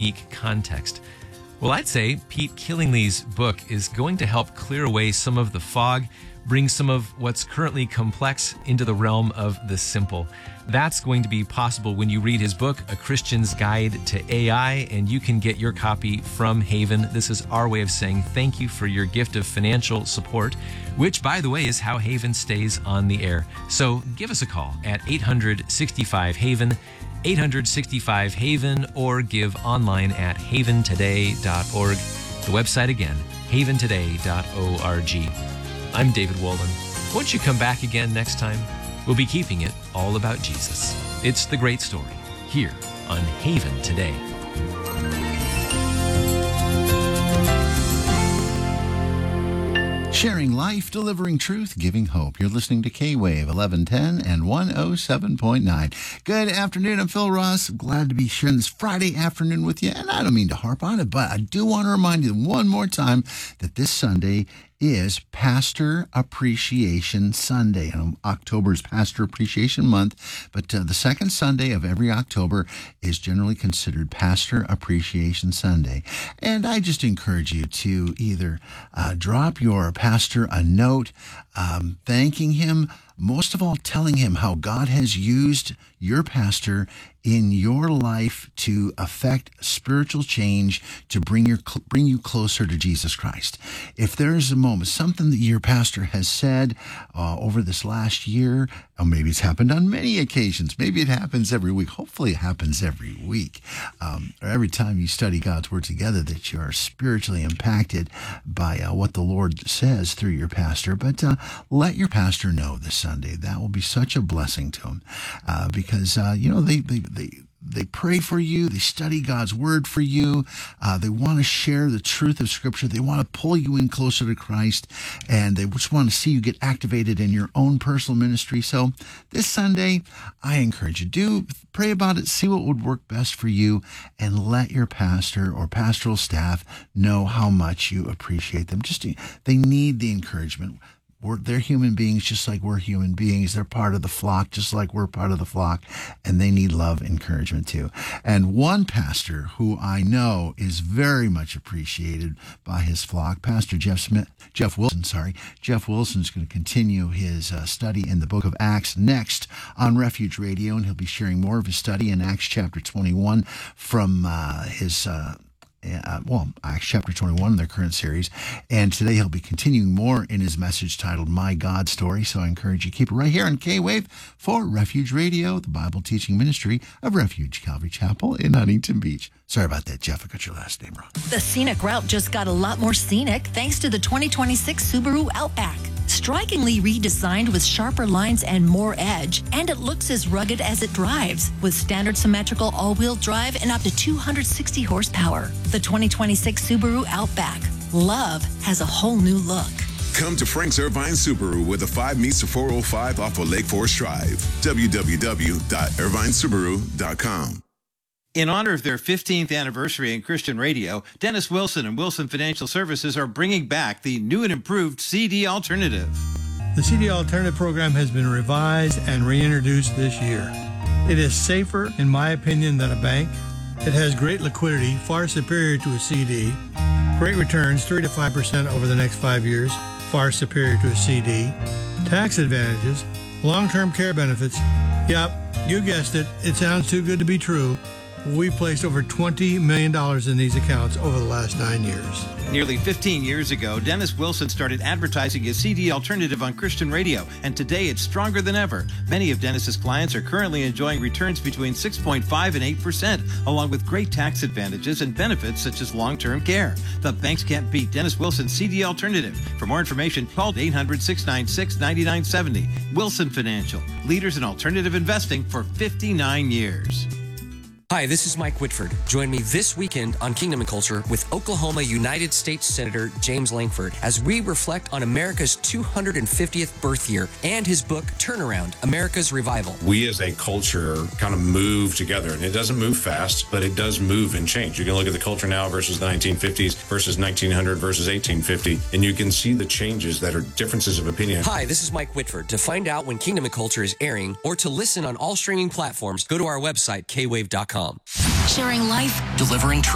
unique context. Well, I'd say Pete Killingly's book is going to help clear away some of the fog, bring some of what's currently complex into the realm of the simple. That's going to be possible when you read his book, A Christian's Guide to AI, and you can get your copy from Haven. This is our way of saying thank you for your gift of financial support, which, by the way, is how Haven stays on the air. So give us a call at 800-65-HAVEN, 800-65-HAVEN, or give online at haventoday.org. The website again, haventoday.org. I'm David Walden. Won't you come back again next time? We'll be keeping it all about Jesus. It's the great story here on Haven Today. Sharing life, delivering truth, giving hope. You're listening to K-Wave 1110 and 107.9. Good afternoon. I'm Phil Ross. I'm glad to be sharing this Friday afternoon with you. And I don't mean to harp on it, but I do want to remind you one more time that this Sunday is Pastor Appreciation Sunday. October is Pastor Appreciation Month, but the second Sunday of every October is generally considered Pastor Appreciation Sunday. And I just encourage you to either drop your pastor a note thanking him, most of all telling him how God has used your pastor in your life to affect spiritual change, to bring you closer to Jesus Christ. If there is a moment, something that your pastor has said over this last year, or maybe it's happened on many occasions, maybe it happens every week, hopefully it happens every week, or every time you study God's Word together, that you are spiritually impacted by what the Lord says through your pastor. But let your pastor know this Sunday. That will be such a blessing to him, because they pray for you. They study God's Word for you. They want to share the truth of Scripture. They want to pull you in closer to Christ, and they just want to see you get activated in your own personal ministry. So this Sunday, I encourage you, do pray about it, see what would work best for you, and let your pastor or pastoral staff know how much you appreciate them. They need the encouragement. They're human beings just like we're human beings. They're part of the flock just like we're part of the flock, and they need love, encouragement too. And one pastor who I know is very much appreciated by his flock, Pastor Jeff Wilson. Jeff Wilson is going to continue his study in the book of Acts next on Refuge Radio, and he'll be sharing more of his study in Acts chapter 21 from Acts chapter 21 in their current series. And today he'll be continuing more in his message titled My God Story. So I encourage you to keep it right here on K-Wave for Refuge Radio, the Bible teaching ministry of Refuge Calvary Chapel in Huntington Beach. Sorry about that, Jeff. I got your last name wrong. The scenic route just got a lot more scenic thanks to the 2026 Subaru Outback. Strikingly redesigned with sharper lines and more edge, and it looks as rugged as it drives, with standard symmetrical all-wheel drive and up to 260 horsepower. The 2026 Subaru Outback. Love has a whole new look. Come to Frank's Irvine Subaru where the 5 meets the 405 off of Lake Forest Drive. www.irvinesubaru.com. In honor of their 15th anniversary in Christian radio, Dennis Wilson and Wilson Financial Services are bringing back the new and improved CD Alternative. The CD Alternative program has been revised and reintroduced this year. It is safer, in my opinion, than a bank. It has great liquidity, far superior to a CD. Great returns, 3 to 5% over the next 5 years, far superior to a CD. Tax advantages, long-term care benefits. Yep, you guessed it. It sounds too good to be true. We placed over $20 million in these accounts over the last 9 years. Nearly 15 years ago, Dennis Wilson started advertising his CD Alternative on Christian radio, and today it's stronger than ever. Many of Dennis's clients are currently enjoying returns between 6.5 and 8%, along with great tax advantages and benefits such as long-term care. The banks can't beat Dennis Wilson's CD Alternative. For more information, call 800-696-9970. Wilson Financial, leaders in alternative investing for 59 years. Hi, this is Mike Whitford. Join me this weekend on Kingdom and Culture with Oklahoma United States Senator James Lankford as we reflect on America's 250th birth year and his book, Turnaround, America's Revival. We as a culture kind of move together, and it doesn't move fast, but it does move and change. You can look at the culture now versus the 1950s versus 1900 versus 1850, and you can see the changes that are differences of opinion. Hi, this is Mike Whitford. To find out when Kingdom and Culture is airing or to listen on all streaming platforms, go to our website, kwave.com. Sharing life, delivering truth.